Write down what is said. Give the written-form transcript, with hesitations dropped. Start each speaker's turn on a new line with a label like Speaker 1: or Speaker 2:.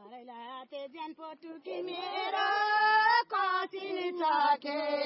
Speaker 1: घरैला ते ज्यान पोटुकी मेरो कसिल छ के